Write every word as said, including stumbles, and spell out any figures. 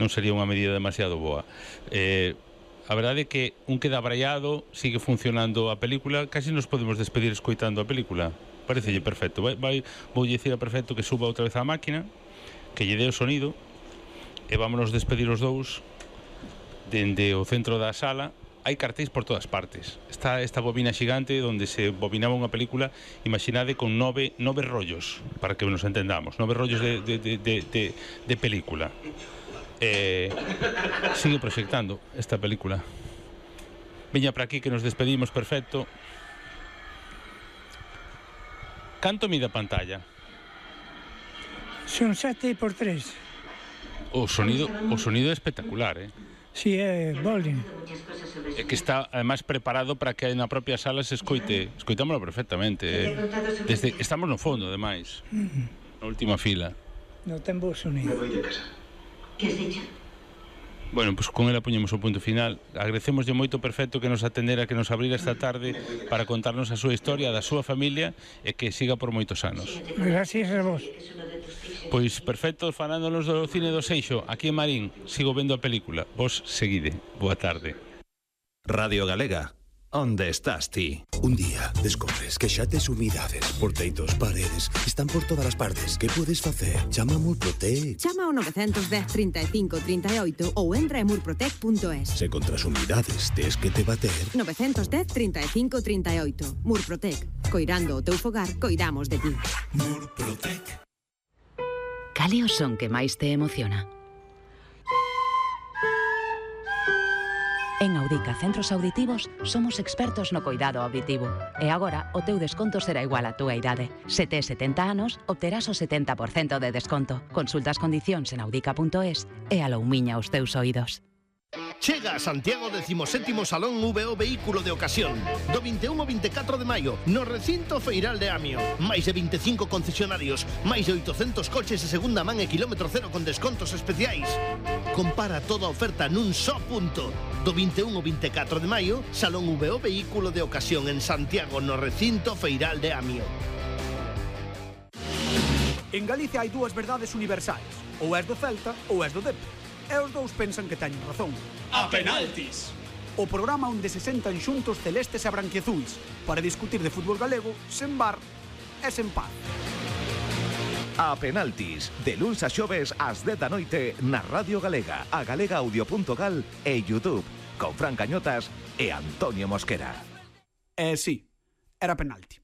non sería unha medida demasiado boa. Eh, a verdade é que un queda abraiado, sigue funcionando a película, casi nos podemos despedir escoitando a película. Parecelle perfecto. Vai, vai, vou dicir a perfecto que suba outra vez a máquina, que lle dé o sonido, e vámonos despedir os dous dende o centro da sala. Hai cartéis por todas partes. Está esta bobina xigante onde se bobinaba unha película, imaginade, con nove, nove rollos, para que nos entendamos, nove rollos de, de, de, de, de, de película. Eh, sigue proxectando esta película. Veña para aquí que nos despedimos, perfecto. Canto mide a pantalla? Son sete por tres. O sonido, o sonido é espectacular, eh? Si, é Bolin. É que está, además, preparado para que na propia sala se escoite. Escoitámoslo perfectamente. Eh? Desde, estamos no fondo, ademais. Na última fila. No ten bo sonido. Me voy de casa. ¿Qué has dicho? Bueno, pois pues con ela poñemos o punto final. Agradecemoslle moito perfecto que nos atendera, que nos abrira esta tarde para contarnos a súa historia, da súa familia e que siga por moitos anos. Gracias a vos. Pois perfecto, falándonos do cine do Seixo, aquí en Marín, sigo vendo a película. Vos seguide. Boa tarde. Radio Galega, onde estás ti? Un día descobres que xa tes humidades por teitos, paredes, están por todas as partes. Que podes facer? Chama a Murprotec. Chama ao nove un cero, trinta e cinco, trinta e oito ou entra en murprotec punto es. Se contra as humidades tes que te bater. nove un cero, trinta e cinco, trinta e oito. Murprotec. Coirando o teu fogar, coidamos de ti. Murprotec. Cal é o son que máis te emociona? En Audica Centros Auditivos somos expertos no coidado auditivo e agora o teu desconto será igual á túa idade. Se tes setenta anos, obterás o setenta por cento de desconto. Consulta as condicións en audica punto es e aloumiña os teus oídos. Chega a Santiago decimoséptimo Salón V O Vehículo de Ocasión do vinte e un ao vinte e catro de maio no recinto feiral de Amio. Máis de vinte e cinco concesionarios, máis de oitocentos coches de segunda man e kilómetro cero con descontos especiais. Compara toda a oferta nun só punto. Do vinte e un ao vinte e catro de maio, Salón V O Vehículo de Ocasión en Santiago no recinto feiral de Amio. En Galicia hai dúas verdades universais. Ou és do Celta ou és do Depor. E os dous pensan que teñen razón. A penaltis! O programa onde se sentan xuntos celestes e branquiazuis para discutir de fútbol galego sen bar e sen paz. A penaltis, de luns a xoves ás dez da noite na Radio Galega, a galega audio punto gal e YouTube, con Fran Cañotas e Antonio Mosquera. Eh, sí, era penalti.